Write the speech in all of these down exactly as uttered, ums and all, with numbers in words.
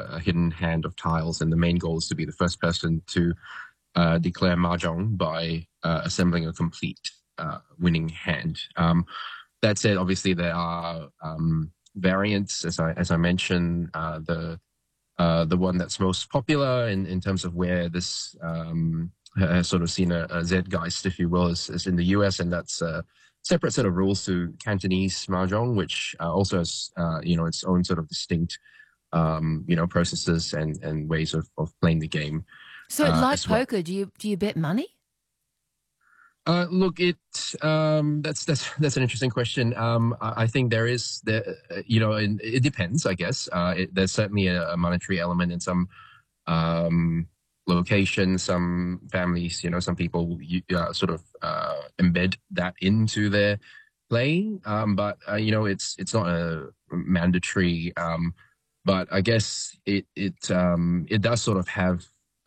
a, a hidden hand of tiles, and the main goal is to be the first person to uh, declare mahjong by uh, assembling a complete uh, winning hand. Um, that said, obviously there are um, variants, as I as I mentioned. Uh, the uh, the one that's most popular in, in terms of where this um, has sort of seen a, a Zeitgeist, if you will, is, is in the U S, and that's a separate set of rules to Cantonese mahjong, which uh, also has uh, you know its own sort of distinct um, you know processes and, and ways of, of playing the game. So, uh, like as well. poker, do you do you bet money? Uh, look, it um, that's that's that's an interesting question. Um, I, I think there is there, you know, it, it depends. I guess uh, it, there's certainly a, a monetary element in some um, locations, some families. You know, some people uh, sort of uh, embed that into their playing. Um, but uh, you know, it's it's not a mandatory. Um, but I guess it it um, it does sort of have uh,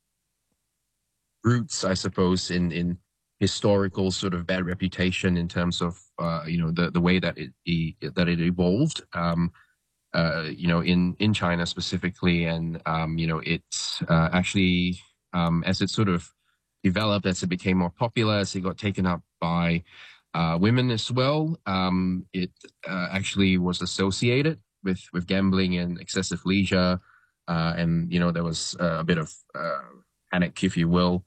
roots, I suppose, in in historical sort of bad reputation in terms of uh, you know the the way that it, it that it evolved. Um, uh, you know, in in China specifically, and um, you know, it's uh, actually um, as it sort of developed, as it became more popular, as it got taken up by uh, women as well. Um, it uh, actually was associated with with gambling and excessive leisure, uh, and you know, there was uh, a bit of uh, panic, if you will,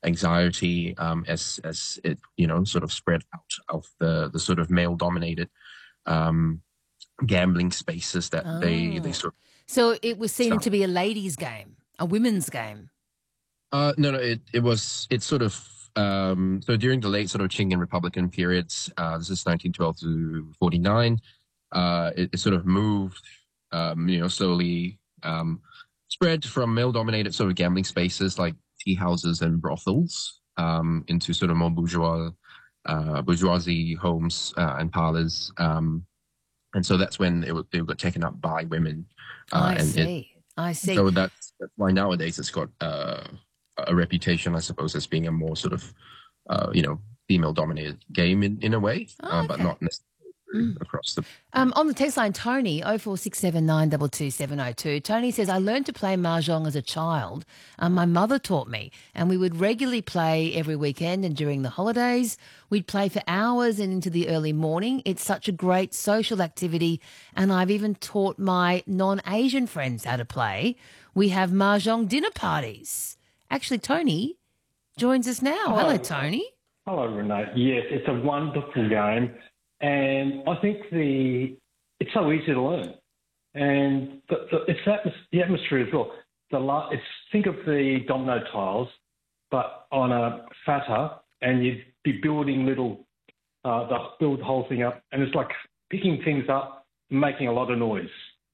anxiety um, as as it you know sort of spread out of the the sort of male dominated um, gambling spaces that Oh. they they sort of. So it was seen So, to be a ladies' game, a women's game. uh, no, no, it it was it's sort of um, so during the late sort of Qing and Republican periods. Uh, this is nineteen twelve to forty-nine. Uh, it, it sort of moved, um, you know, slowly um, spread from male dominated sort of gambling spaces like tea houses and brothels um, into sort of more bourgeois, uh, bourgeoisie homes uh, and parlors, um, and so that's when it, w- it got taken up by women. Uh, I and see. It, I see. so that's, that's why nowadays it's got uh, a reputation, I suppose, as being a more sort of uh, you know female-dominated game in, in a way, Oh, uh, but okay. not necessarily Mm. across the. Um, on the text line, Tony, oh four six seven nine two two seven oh two. Tony says, I learned to play mahjong as a child. Um, my mother taught me, and we would regularly play every weekend and during the holidays. We'd play for hours and into the early morning. It's such a great social activity, and I've even taught my non-Asian friends how to play. We have mahjong dinner parties. Actually, Tony joins us now. Hello, Hello Tony. Hello, Renee. Yes, it's a wonderful game. And I think the it's so easy to learn, and the, the, it's atmos- the atmosphere as well. The la- it's think of the domino tiles, but on a fatter, and you'd be building little, uh, the build the whole thing up, and it's like picking things up, and making a lot of noise.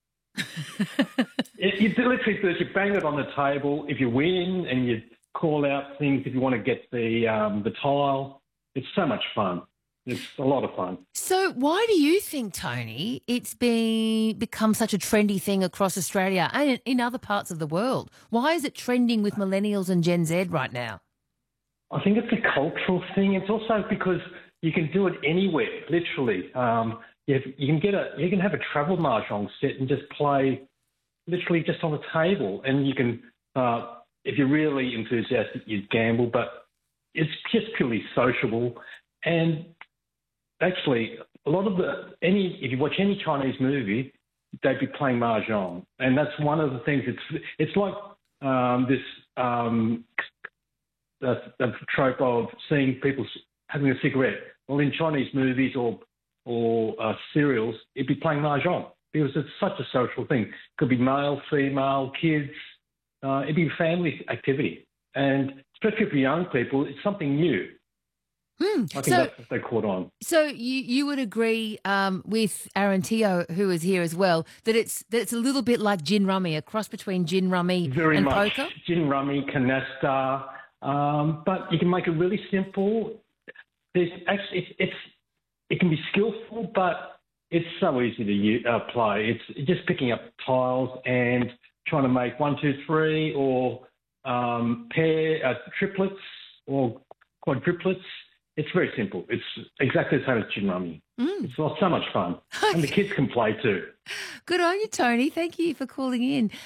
it, you literally you bang it on the table. If you win, and you call out things if you want to get the um, the tile. It's so much fun. It's a lot of fun. So why do you think, Tony, it's been become such a trendy thing across Australia and in other parts of the world? Why is it trending with millennials and Gen Z right now? I think it's a cultural thing. It's also because you can do it anywhere, literally. Um, you, have, you can get a you can have a travel mahjong set and just play literally just on the table, and you can, uh, if you're really enthusiastic, you'd gamble, but it's just purely sociable. And actually, a lot of the any if you watch any Chinese movie, they'd be playing mahjong, and that's one of the things. It's it's like um, this um, the, the trope of seeing people having a cigarette. Well, in Chinese movies or or uh, serials, it'd be playing mahjong because it's such a social thing. Could be male, female, kids. Uh, it'd be a family activity, and especially for young people, it's something new. Hmm. I think So, that's what they caught on. so you, you would agree um, with Aaron Teo, who is here as well, that it's that it's a little bit like gin rummy, a cross between gin rummy Very and much poker? gin rummy, canasta, um, but you can make it really simple. There's actually it's, it's it can be skillful, but it's so easy to u- uh, play. It's just picking up tiles and trying to make one, two, three, or um, pair uh, triplets or quadruplets. It's very simple. It's exactly the same as gin rummy. Mm. It's so much fun. And the kids can play too. Good on you, Tony. Thank you for calling in.